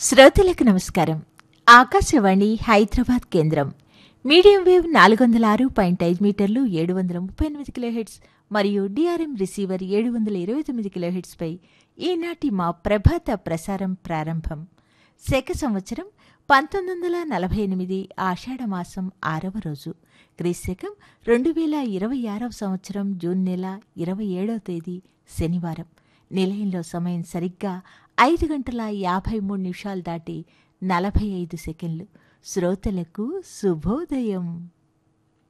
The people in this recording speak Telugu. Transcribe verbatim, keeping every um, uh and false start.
శ్రోతలకు నమస్కారం. ఆకాశవాణి హైదరాబాద్ కేంద్రం మీడియం వేవ్ నాలుగు వందల ఆరు పాయింట్ ఐదు మీటర్లు ఏడు వందల ముప్పై ఎనిమిది కిలోహెర్ట్జ్ మరియు డిఆర్ఎం రిసీవర్ ఏడు వందల ఇరవై తొమ్మిది కిలోహెర్ట్జ్పై ఈనాటి మా ప్రభాత ప్రసారం ప్రారంభం. శక సంవత్సరం పంతొమ్మిది వందల నలభై ఎనిమిది ఆషాఢమాసం ఆరవ రోజు, క్రీశకం రెండు వేల ఇరవై ఆరవ సంవత్సరం జూన్ నెల ఇరవై ఏడవ తేదీ శనివారం. నిలయంలో సమయం సరిగ్గా ఐదు గంటల యాభై మూడు నిమిషాలు దాటి నలభై ఐదు సెకండ్లు. శ్రోతలకు శుభోదయం.